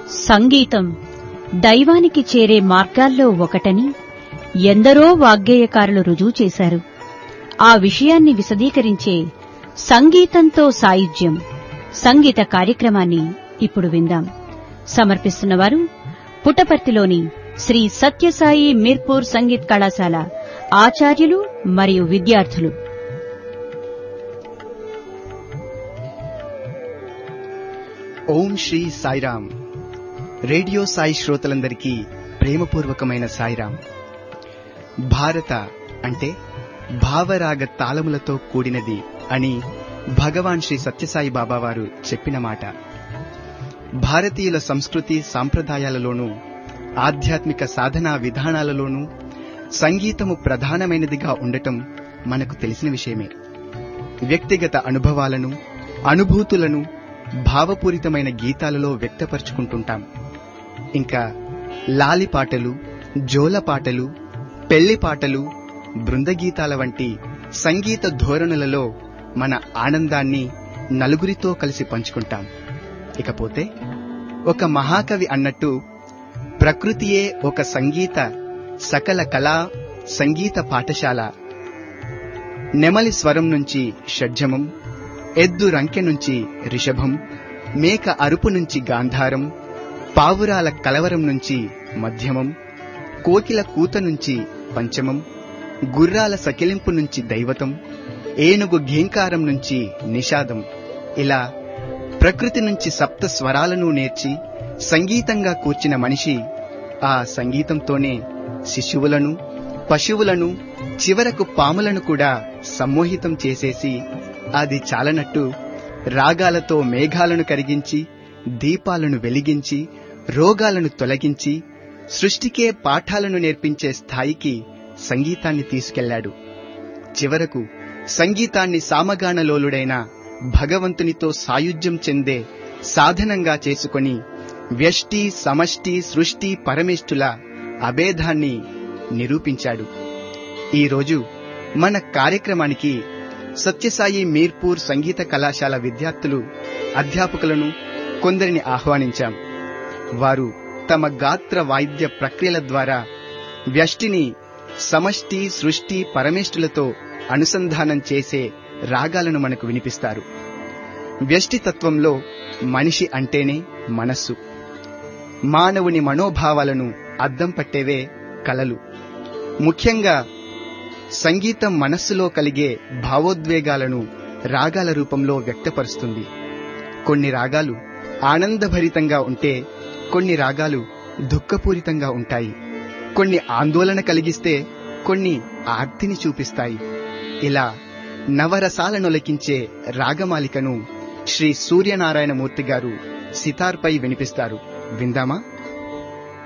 సంగీతం దైవానికి చేరే మార్గాల్లో ఒకటని ఎందరో వాగ్గేయకారులు రుజువు చేశారు. ఆ విషయాన్ని విశదీకరించే సంగీతంతో సాయుధ్యం సంగీత కార్యక్రమాన్ని ఇప్పుడు విందాం. సమర్పిస్తున్నవారు పుట్టపర్తిలోని శ్రీ సత్యసాయి మీర్పూర్ సంగీత్ కళాశాల ఆచార్యులు మరియు విద్యార్థులు. ఓం శ్రీ సాయిరాం. రేడియో సాయి శ్రోతలందరికీ ప్రేమపూర్వకమైన సాయిరాం. భారత అంటే భావరాగ తాళములతో కూడినది అని భగవాన్ శ్రీ సత్యసాయి బాబా వారు చెప్పిన మాట. భారతీయుల సంస్కృతి సాంప్రదాయాలలోనూ ఆధ్యాత్మిక సాధనా విధానాలలోనూ సంగీతము ప్రధానమైనదిగా ఉండటం మనకు తెలిసిన విషయమే. వ్యక్తిగత అనుభవాలను, అనుభూతులను భావపూరితమైన గీతాలలో వ్యక్తపరుచుకుంటుంటాం. ఇంకా లాలిపాటలు, జోలపాటలు, పెళ్లిపాటలు, బృందగీతాల వంటి సంగీత ధోరణులలో మన ఆనందాన్ని నలుగురితో కలిసి పంచుకుంటాం. ఇకపోతే ఒక మహాకవి అన్నట్టు ప్రకృతియే ఒక సంగీత సకల కళా సంగీత పాఠశాల. నెమలి స్వరం నుంచి షడ్జమం, ఎద్దు రంకె నుంచి రిషభం, మేక అరుపు నుంచి గాంధారం, పావురాల కలవరం నుంచి మధ్యమం, కోకిల కూత నుంచి పంచమం, గుర్రాల సకిలింపు నుంచి దైవతం, ఏనుగు ఘీంకారం నుంచి నిషాదం. ఇలా ప్రకృతి నుంచి సప్త స్వరాలను నేర్చి సంగీతంగా కూర్చిన మనిషి ఆ సంగీతంతోనే శిశువులను, పశువులను, చివరకు పాములను కూడా సమ్మోహితం చేసేసి అది చాలనట్టు రాగాలతో మేఘాలను కరిగించి, దీపాలను వెలిగించి, రోగాలను తొలగించి, సృష్టికే పాఠాలను నేర్పించే స్థాయికి సంగీతాన్ని తీసుకెళ్లాడు. చివరకు సంగీతాన్ని సామగానలోలుడైన భగవంతునితో సాయుధ్యం చెందే సాధనంగా చేసుకొని వ్యష్టి, సమష్టి, సృష్టి, పరమేష్ఠుల అభేదాన్ని నిరూపించాడు. ఈరోజు మన కార్యక్రమానికి సత్యసాయి మీర్పూర్ సంగీత కళాశాల విద్యార్థులు, అధ్యాపకులను కొందరిని ఆహ్వానించాం. వారు తమ గాత్ర వాయిద్య ప్రక్రియల ద్వారా వ్యష్టిని సమష్టి, సృష్టి, పరమేష్ఠులతో అనుసంధానం చేసే రాగాలను మనకు వినిపిస్తారు. వ్యష్టి తత్వంలో మనిషి అంటేనే మనస్సు. మానవుని మనోభావాలను అద్దం పట్టేవే కళలు. ముఖ్యంగా సంగీతం మనస్సులో కలిగే భావోద్వేగాలను రాగాల రూపంలో వ్యక్తపరుస్తుంది. కొన్ని రాగాలు ఆనందభరితంగా ఉంటే, కొన్ని రాగాలు దుఃఖపూరితంగా ఉంటాయి. కొన్ని ఆందోళన కలిగిస్తే, కొన్ని ఆర్తిని చూపిస్తాయి. ఇలా నవరసాలనొలకించే రాగమాలికను శ్రీ సూర్యనారాయణమూర్తి గారు సితార్పై వినిపిస్తారు. విందామా?